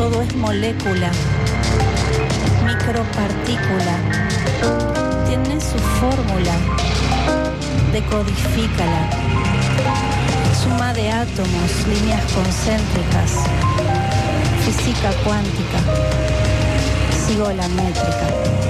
Todo es molécula, micropartícula. Tiene su fórmula, decodifícala. Suma de átomos, líneas concéntricas, física cuántica. Sigo la métrica.